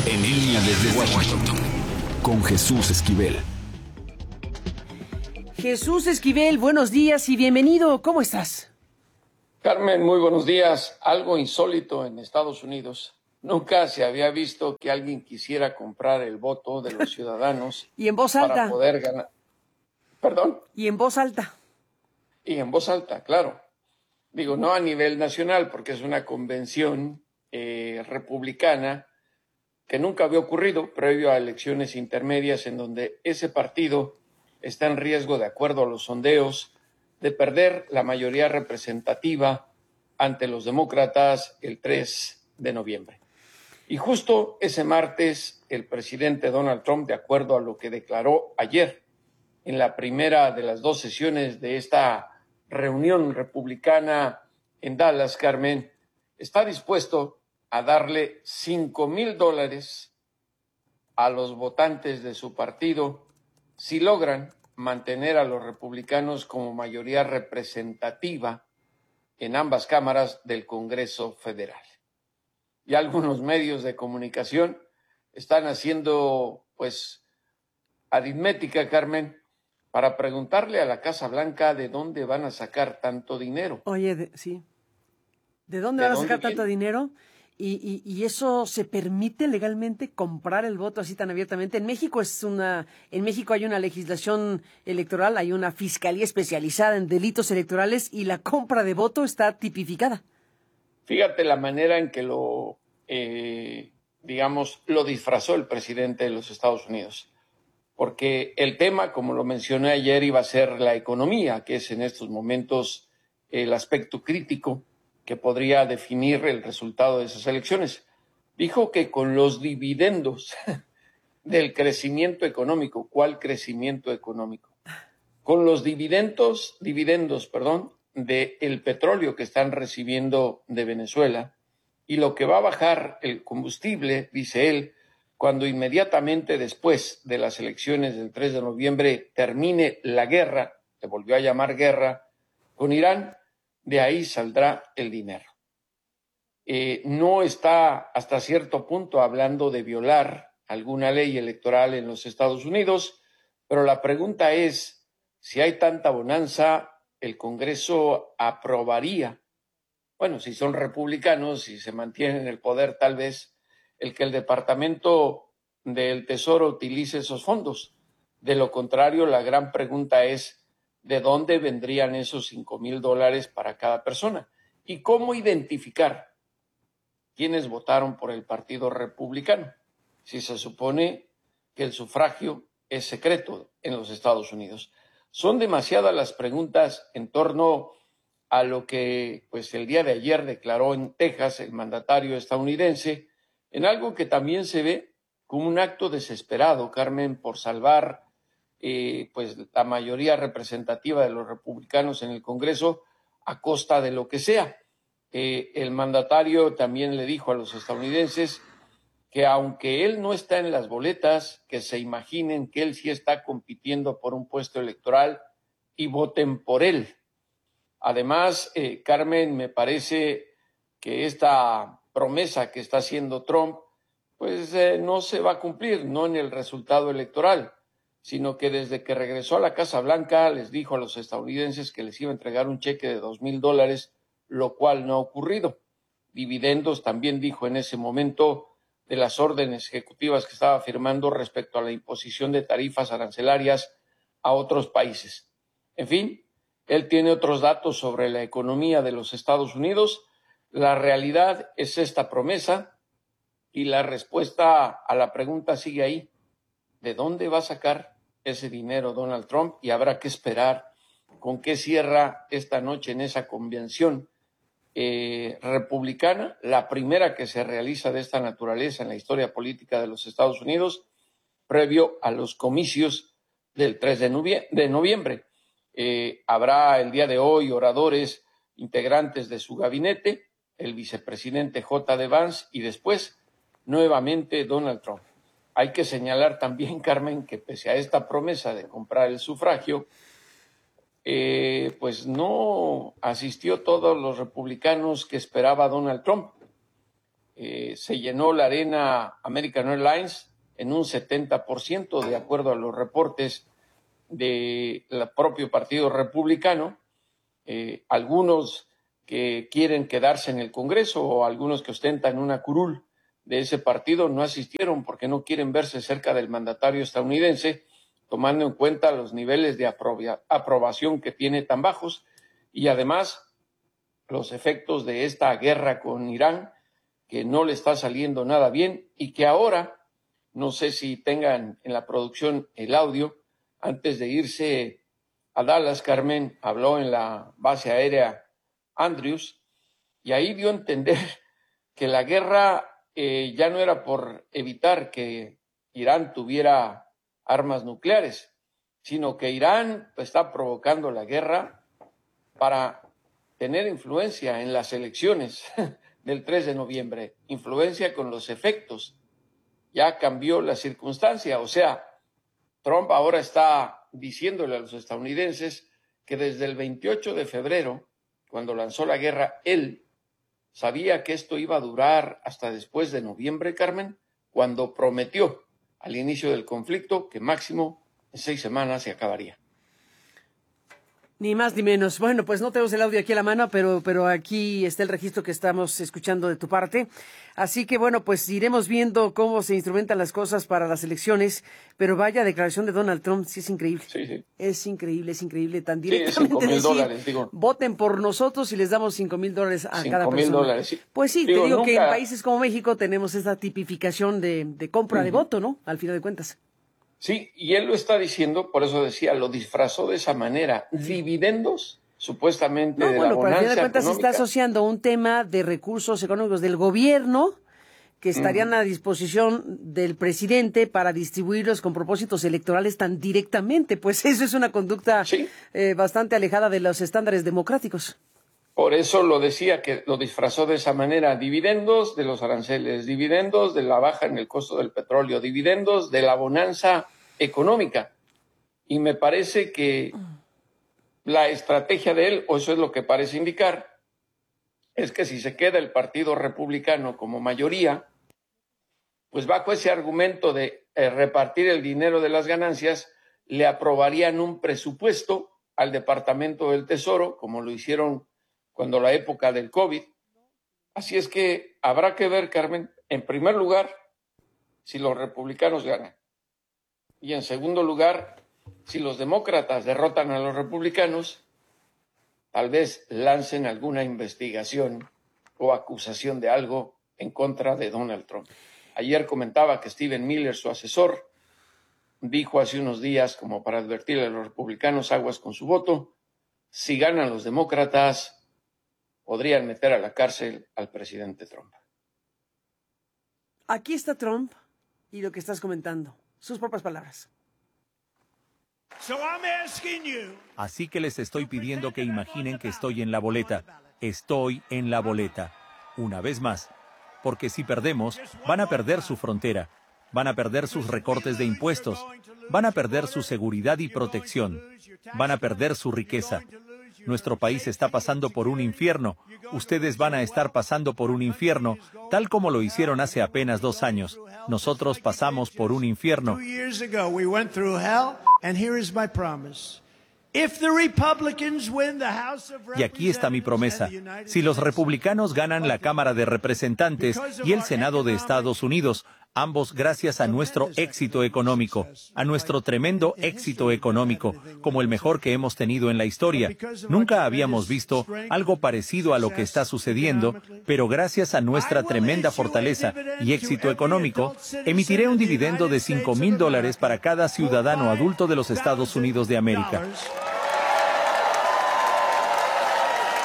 En línea desde Washington, con Jesús Esquivel. Jesús Esquivel, buenos días y bienvenido. ¿Cómo estás? Carmen, muy buenos días. Algo insólito en Estados Unidos. Nunca se había visto que alguien quisiera comprar el voto de los ciudadanos Y en voz alta. para poder ganar. ¿Perdón? Y en voz alta. Y en voz alta, claro. Digo, no a nivel nacional, porque es una convención republicana que nunca había ocurrido previo a elecciones intermedias en donde ese partido está en riesgo, de acuerdo a los sondeos, de perder la mayoría representativa ante los demócratas el 3 de noviembre. Y justo ese martes, el presidente Donald Trump, de acuerdo a lo que declaró ayer en la primera de las dos sesiones de esta reunión republicana en Dallas, Carmen, está dispuesto a darle $5,000 a los votantes de su partido si logran mantener a los republicanos como mayoría representativa en ambas cámaras del Congreso Federal. Y algunos medios de comunicación están haciendo, aritmética, Carmen, para preguntarle a la Casa Blanca de dónde van a sacar tanto dinero. Oye, sí. ¿De dónde van a sacar tanto dinero? ¿Y eso se permite legalmente comprar el voto así tan abiertamente? En México hay una legislación electoral, hay una fiscalía especializada en delitos electorales y la compra de voto está tipificada. Fíjate la manera en que lo disfrazó el presidente de los Estados Unidos. Porque el tema, como lo mencioné ayer, iba a ser la economía, que es en estos momentos el aspecto crítico que podría definir el resultado de esas elecciones. Dijo que con los dividendos del crecimiento económico. ¿Cuál crecimiento económico? Con los dividendos, del petróleo que están recibiendo de Venezuela y lo que va a bajar el combustible, dice él, cuando inmediatamente después de las elecciones del 3 de noviembre termine la guerra, le volvió a llamar guerra, con Irán, de ahí saldrá el dinero. No está hasta cierto punto hablando de violar alguna ley electoral en los Estados Unidos, pero la pregunta es, si hay tanta bonanza, el Congreso aprobaría, si son republicanos, si se mantienen en el poder tal vez, el que el Departamento del Tesoro utilice esos fondos. De lo contrario, la gran pregunta es, ¿de dónde vendrían esos $5,000 para cada persona? ¿Y cómo identificar quiénes votaron por el Partido Republicano? Si se supone que el sufragio es secreto en los Estados Unidos. Son demasiadas las preguntas en torno a lo que el día de ayer declaró en Texas el mandatario estadounidense, en algo que también se ve como un acto desesperado, Carmen, por salvar la mayoría representativa de los republicanos en el Congreso a costa de lo que sea. El mandatario también le dijo a los estadounidenses que aunque él no está en las boletas, que se imaginen que él sí está compitiendo por un puesto electoral y voten por él. Además, Carmen, me parece que esta promesa que está haciendo Trump, no se va a cumplir, no en el resultado electoral, sino que desde que regresó a la Casa Blanca les dijo a los estadounidenses que les iba a entregar un cheque de $2,000, lo cual no ha ocurrido. Dividendos también dijo en ese momento de las órdenes ejecutivas que estaba firmando respecto a la imposición de tarifas arancelarias a otros países. En fin, él tiene otros datos sobre la economía de los Estados Unidos. La realidad es esta promesa y la respuesta a la pregunta sigue ahí. ¿De dónde va a sacar ese dinero Donald Trump? Y habrá que esperar con qué cierra esta noche en esa convención republicana, la primera que se realiza de esta naturaleza en la historia política de los Estados Unidos, previo a los comicios del 3 de noviembre. Habrá el día de hoy oradores integrantes de su gabinete, el vicepresidente J.D. Vance y después nuevamente Donald Trump. Hay que señalar también, Carmen, que pese a esta promesa de comprar el sufragio, no asistió todos los republicanos que esperaba Donald Trump. Se llenó la arena American Airlines en un 70%, de acuerdo a los reportes del propio Partido Republicano. Algunos que quieren quedarse en el Congreso o algunos que ostentan una curul de ese partido no asistieron porque no quieren verse cerca del mandatario estadounidense, tomando en cuenta los niveles de aprobación que tiene tan bajos y además los efectos de esta guerra con Irán, que no le está saliendo nada bien y que ahora, no sé si tengan en la producción el audio, antes de irse a Dallas, Carmen habló en la base aérea Andrews y ahí dio a entender que la guerra ya no era por evitar que Irán tuviera armas nucleares, sino que Irán está provocando la guerra para tener influencia en las elecciones del 3 de noviembre, influencia con los efectos. Ya cambió la circunstancia, o sea, Trump ahora está diciéndole a los estadounidenses que desde el 28 de febrero, cuando lanzó la guerra, él sabía que esto iba a durar hasta después de noviembre, Carmen, cuando prometió al inicio del conflicto que máximo en 6 semanas se acabaría. Ni más ni menos. Bueno, pues no tenemos el audio aquí a la mano, pero aquí está el registro que estamos escuchando de tu parte. Así que bueno, pues iremos viendo cómo se instrumentan las cosas para las elecciones. Pero vaya declaración de Donald Trump, sí es increíble. Sí. Es increíble, tan directamente sí, decir, $5,000, digo. Voten por nosotros y les damos $5,000 a cada persona. $5,000, sí. Pues sí, Digo, te digo nunca... que en países como México tenemos esta tipificación de compra de voto, ¿no? Al final de cuentas. Sí, y él lo está diciendo, por eso decía, lo disfrazó de esa manera. Dividendos, supuestamente, de la bonanza pero al final de cuentas económica. se está asociando un tema de recursos económicos del gobierno que estarían a disposición del presidente para distribuirlos con propósitos electorales tan directamente. Pues eso es una conducta bastante alejada de los estándares democráticos. Por eso lo decía, que lo disfrazó de esa manera. Dividendos de los aranceles, dividendos de la baja en el costo del petróleo, dividendos de la bonanza económica. Y me parece que la estrategia de él, o eso es lo que parece indicar, es que si se queda el Partido Republicano como mayoría, pues bajo ese argumento de repartir el dinero de las ganancias, le aprobarían un presupuesto al Departamento del Tesoro, como lo hicieron cuando la época del COVID. Así es que habrá que ver, Carmen, en primer lugar, si los republicanos ganan. Y en segundo lugar, si los demócratas derrotan a los republicanos, tal vez lancen alguna investigación o acusación de algo en contra de Donald Trump. Ayer comentaba que Stephen Miller, su asesor, dijo hace unos días, como para advertirle a los republicanos, aguas con su voto, si ganan los demócratas, podrían meter a la cárcel al presidente Trump. Aquí está Trump y lo que estás comentando. Sus propias palabras. Así que les estoy pidiendo que imaginen que estoy en la boleta. Estoy en la boleta. Una vez más. Porque si perdemos, van a perder su frontera. Van a perder sus recortes de impuestos. Van a perder su seguridad y protección. Van a perder su riqueza. Nuestro país está pasando por un infierno. Ustedes van a estar pasando por un infierno, tal como lo hicieron hace apenas 2 años. Nosotros pasamos por un infierno. Y aquí está mi promesa. Si los republicanos ganan la Cámara de Representantes y el Senado de Estados Unidos, ambos gracias a nuestro éxito económico, a nuestro tremendo éxito económico, como el mejor que hemos tenido en la historia. Nunca habíamos visto algo parecido a lo que está sucediendo, pero gracias a nuestra tremenda fortaleza y éxito económico, emitiré un dividendo de $5,000 para cada ciudadano adulto de los Estados Unidos de América.